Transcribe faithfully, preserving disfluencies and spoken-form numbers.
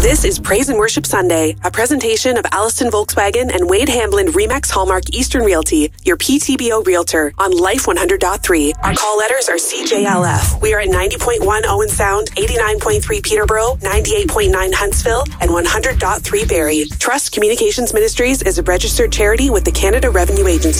This is Praise and Worship Sunday, a presentation of Allison Volkswagen and Wade Hamblin Remax Hallmark Eastern Realty, your P T B O Realtor, on Life one hundred point three. Our call letters are C J L F. We are at ninety point one Owen Sound, eighty-nine point three Peterborough, ninety-eight point nine Huntsville, and one hundred point three Barrie. Trust Communications Ministries is a registered charity with the Canada Revenue Agency.